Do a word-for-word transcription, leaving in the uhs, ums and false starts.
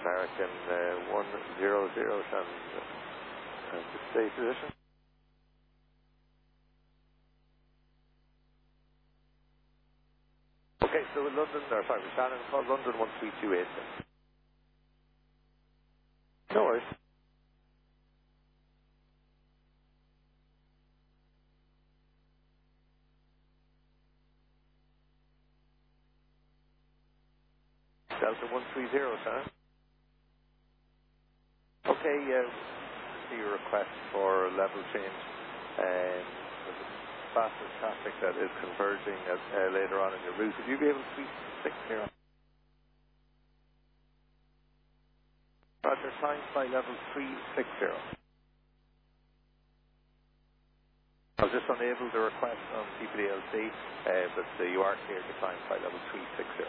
American uh, one zero zero, Shannon. Uh, stay position. Okay, so in London, or sorry, Shannon, call London one three two eight. No worries. Delta one three zero, Shannon. Okay, uh, see your request for level change. Um, there's a faster traffic that is converging uh, uh, later on in your route. Would you be able to tweet six here? Roger, time by level three six zero. I was just unable to request on P P D L C, uh, but uh, you are clear to climb by level three six zero.